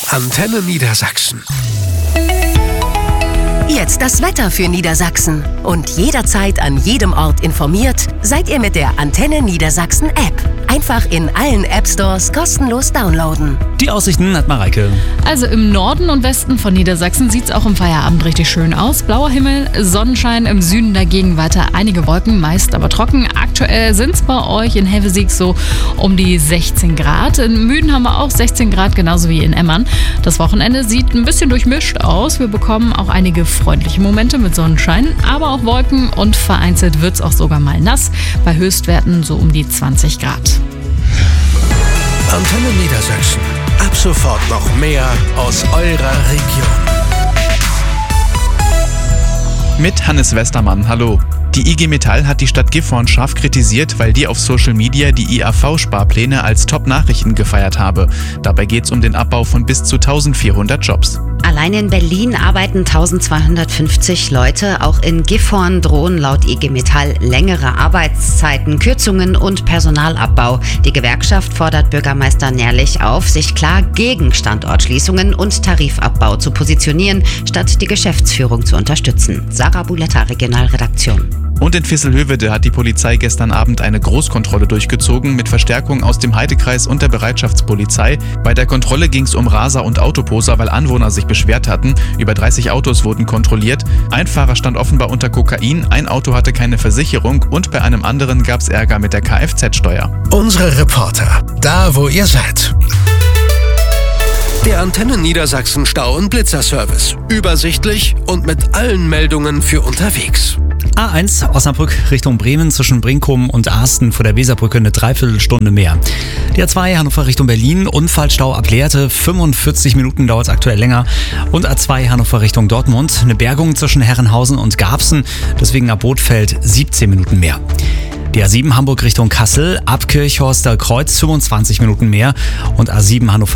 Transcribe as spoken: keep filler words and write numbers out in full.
Antenne Niedersachsen. Jetzt das Wetter für Niedersachsen. Und jederzeit an jedem Ort informiert seid ihr mit der Antenne Niedersachsen App. Einfach in allen App-Stores kostenlos downloaden. Die Aussichten hat Mareike. Also im Norden und Westen von Niedersachsen sieht es auch im Feierabend richtig schön aus. Blauer Himmel, Sonnenschein, im Süden dagegen weiter einige Wolken, meist aber trocken. Aktuell sind es bei euch in Hevesig so um die sechzehn Grad. In Müden haben wir auch sechzehn Grad, genauso wie in Emmern. Das Wochenende sieht ein bisschen durchmischt aus. Wir bekommen auch einige freundliche Momente mit Sonnenschein, aber auch Wolken und vereinzelt wird es auch sogar mal nass. Bei Höchstwerten so um die zwanzig Grad. Antenne Niedersachsen. Ab sofort noch mehr aus eurer Region. Mit Hannes Westermann, hallo. Die I G Metall hat die Stadt Gifhorn scharf kritisiert, weil die auf Social Media die I A V-Sparpläne als Top-Nachrichten gefeiert habe. Dabei geht es um den Abbau von bis zu eintausendvierhundert Jobs. Allein in Berlin arbeiten eintausendzweihundertfünfzig Leute. Auch in Gifhorn drohen laut I G Metall längere Arbeitszeiten, Kürzungen und Personalabbau. Die Gewerkschaft fordert Bürgermeister Nährlich auf, sich klar gegen Standortschließungen und Tarifabbau zu positionieren, statt die Geschäftsführung zu unterstützen. Sarah Buletta, Regionalredaktion. Und in Visselhövede hat die Polizei gestern Abend eine Großkontrolle durchgezogen mit Verstärkung aus dem Heidekreis und der Bereitschaftspolizei. Bei der Kontrolle ging es um Raser und Autoposer, weil Anwohner sich beschwert hatten. Über dreißig Autos wurden kontrolliert. Ein Fahrer stand offenbar unter Kokain, ein Auto hatte keine Versicherung und bei einem anderen gab es Ärger mit der Kfz-Steuer. Unsere Reporter, da wo ihr seid. Der Antenne Niedersachsen Stau- und Blitzerservice. Übersichtlich und mit allen Meldungen für unterwegs. A eins Osnabrück Richtung Bremen zwischen Brinkum und Arsten vor der Weserbrücke eine Dreiviertelstunde mehr. Die A zwei Hannover Richtung Berlin, Unfallstau ab Lehrte, fünfundvierzig Minuten dauert es aktuell länger. Und A zwei Hannover Richtung Dortmund, eine Bergung zwischen Herrenhausen und Garbsen, deswegen ab Bothfeld siebzehn Minuten mehr. Die A sieben Hamburg Richtung Kassel, ab Kirchhorster Kreuz fünfundzwanzig Minuten mehr und A sieben Hannover